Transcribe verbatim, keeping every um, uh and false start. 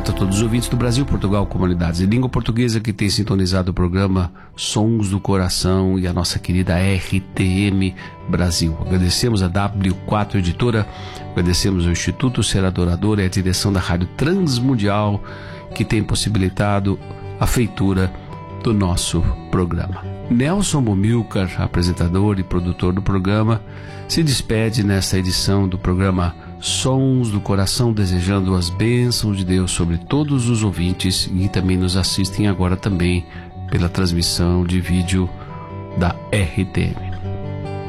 grato a todos os ouvintes do Brasil, Portugal, comunidades de língua portuguesa que têm sintonizado o programa Sons do Coração e a nossa querida R T M Brasil. Agradecemos a W quatro Editora, agradecemos ao Instituto Ser Adorador e a direção da Rádio Transmundial que tem possibilitado a feitura do nosso programa. Nelson Bumilcar, apresentador e produtor do programa, se despede nesta edição do programa Sons do Coração, desejando as bênçãos de Deus sobre todos os ouvintes e também nos assistem agora também pela transmissão de vídeo da R T M.